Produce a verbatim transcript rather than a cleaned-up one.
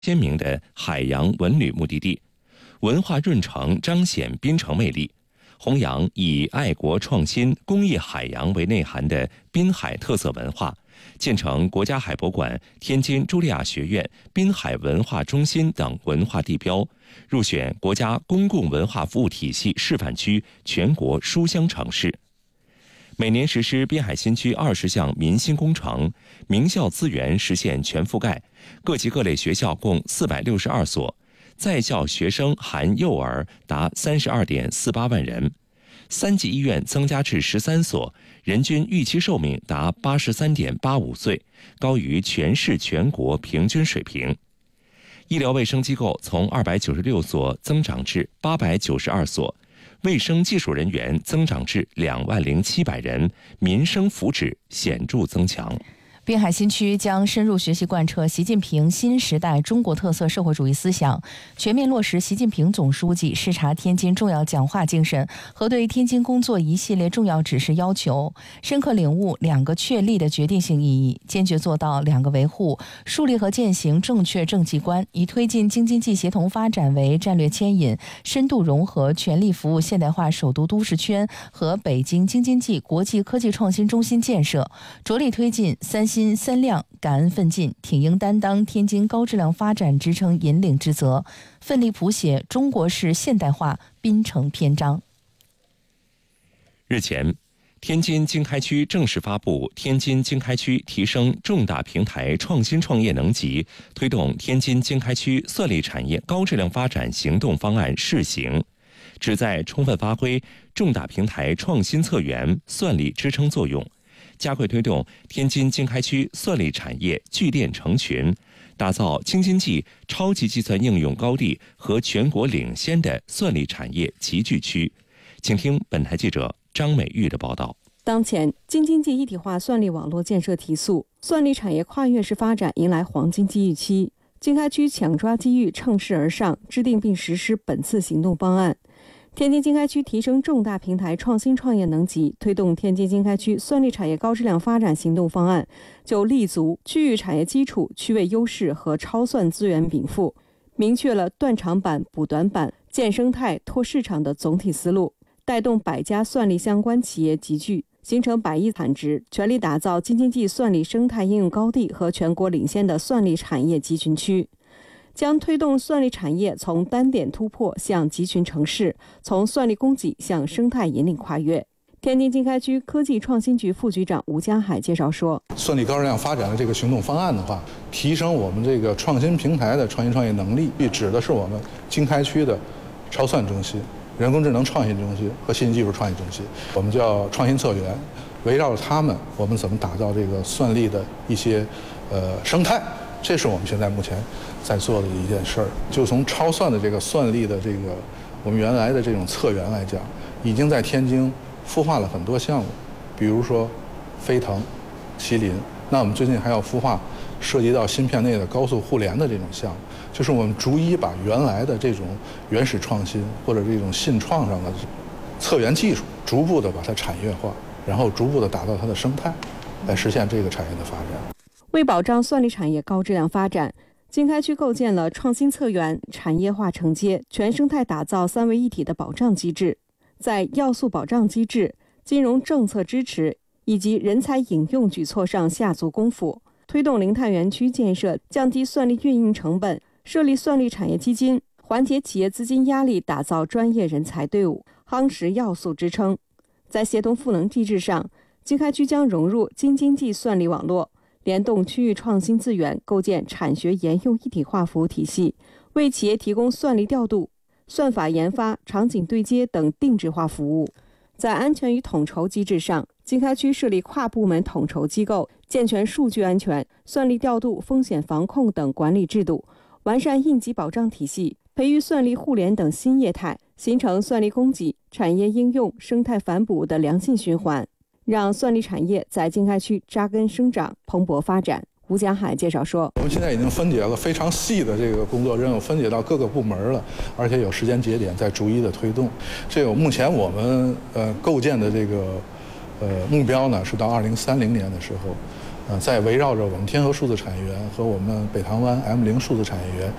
鲜明的海洋文旅目的地，文化润城彰显滨城魅力，弘扬以爱国创新、公益海洋为内涵的滨海特色文化，建成国家海博馆、天津茱莉亚学院、滨海文化中心等文化地标，入选国家公共文化服务体系示范区全国书香城市。每年实施滨海新区二十项民心工程，名校资源实现全覆盖，各级各类学校共四百六十二所，在校学生含幼儿达三十二点四八万人，三级医院增加至十三所，人均预期寿命达八十三点八五岁，高于全市全国平均水平。医疗卫生机构从二百九十六所增长至八百九十二所，卫生技术人员增长至两万零七百人，民生福祉显著增强。 滨海新区将深入学习贯彻习近平新时代中国特色社会主义思想，全面落实习近平总书记视察天津重要讲话精神和对天津工作一系列重要指示要求，深刻领悟两个确立的决定性意义，坚决做到两个维护，树立和践行正确政绩观，以推进京津冀协同发展为战略牵引，深度融合，全力服务现代化首都都市圈和北京京津冀国际科技创新中心建设，着力推进三新三亮，感恩奋进，挺膺担当天津高质量发展支撑引领职责，奋力谱写中国式现代化滨城篇章。 日前，天津经开区正式发布《天津经开区提升重大平台创新创业能级，推动天津经开区算力产业高质量发展行动方案》试行，旨在充分发挥重大平台创新策源算力支撑作用，加快推动天津经开区算力产业聚链成群，打造京津冀超级计算应用高地和全国领先的算力产业集聚区。请听本台记者张美玉的报道。 当前，京津冀一体化算力网络建设提速，算力产业跨越式发展迎来黄金机遇期。经开区抢抓机遇，乘势而上，制定并实施本次行动方案。天津经开区提升重大平台创新创业能级，推动天津经开区算力产业高质量发展行动方案，就立足区域产业基础、区位优势和超算资源禀赋，明确了断长板、补短板、建生态、拓市场的总体思路，带动百家算力相关企业集聚，形成百亿产值，全力打造京津冀算力生态应用高地和全国领先的算力产业集群区。将推动算力产业从单点突破向集群城市，从算力供给向生态引领跨越。天津经开区科技创新局副局长吴家海介绍说， 算力高质量发展的这个行动方案的话，提升我们这个创新平台的创新创业能力，指的是我们经开区的超算中心、人工智能创新中心和信息技术创新中心，我们叫创新策源，围绕着他们，我们怎么打造这个算力的一些呃生态，这是我们现在目前在做的一件事儿。就从超算的这个算力的这个我们原来的这种策源来讲，已经在天津孵化了很多项目，比如说飞腾、麒麟。那我们最近还要孵化涉及到芯片内的高速互联的这种项目，就是我们逐一把原来的这种原始创新或者这种信创上的策源技术，逐步的把它产业化，然后逐步的打造它的生态，来实现这个产业的发展。 为保障算力产业高质量发展，经开区构建了创新策源、产业化承接、全生态打造三位一体的保障机制，在要素保障机制、金融政策支持以及人才引用举措上下足功夫，推动零碳园区建设，降低算力运营成本，设立算力产业基金，缓解企业资金压力，打造专业人才队伍，夯实要素支撑。在协同赋能机制上，经开区将融入京津冀算力网络，联动区域创新资源，构建产学研用一体化服务体系，为企业提供算力调度、算法研发、场景对接等定制化服务。在安全与统筹机制上，经开区设立跨部门统筹机构，健全数据安全、算力调度、风险防控等管理制度，完善应急保障体系，培育算力互联等新业态，形成算力供给、产业应用、生态反哺的良性循环，让算力产业在经开区扎根生长、蓬勃发展。吴家海介绍说， 我们现在已经分解了非常细的这个工作任务，分解到各个部门了，而且有时间节点在逐一的推动。这个目前我们呃构建的这个呃目标呢，是到二零三零年的时候， 呃，在围绕着我们天河数字产业园和我们北塘湾 M 零数字产业园